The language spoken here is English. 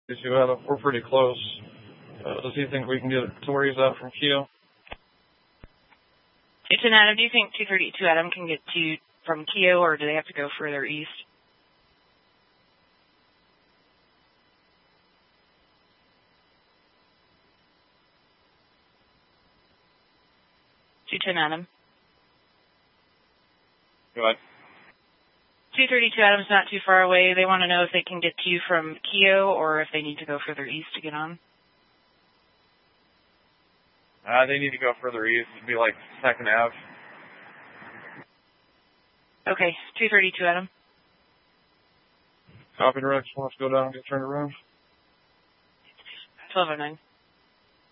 We're pretty close. Does he think we can get to where he's at from Keo? 210 Adam, do you think 232 Adam can get to you from Keo, or do they have to go further east? Adam. Go ahead. 232 Adam's not too far away. They want to know if they can get to you from Keo or if they need to go further east to get on. They need to go further east. It'd be like 2nd Ave. Okay, 232 Adam. Copy, Rex. Let's go down and get turned around. 1209.